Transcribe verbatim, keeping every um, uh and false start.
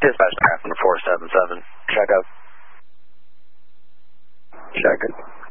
Dispatch traffic four seven seven. Check up. Check it.